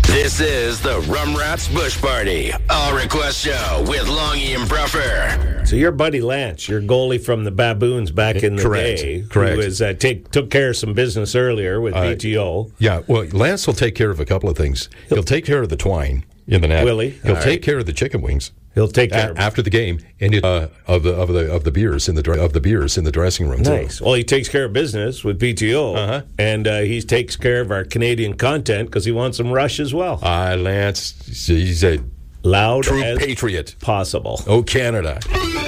This is the Rum Rats Bush Party, All Request Show with Longy and Bruffer. So your buddy Lance, your goalie from the Baboons back in the day, Correct. who was, took care of some business earlier with BTO. Yeah, well, Lance will take care of a couple of things. He'll take care of the twine in the net. Will he? He'll take care of the chicken wings. He'll take care after the game, and of the beers in the dressing room. Nice. Too. Well, he takes care of business with BTO, and he takes care of our Canadian content because he wants some rush as well. Lance, he's a loud true as patriot. Possible. Oh, Canada.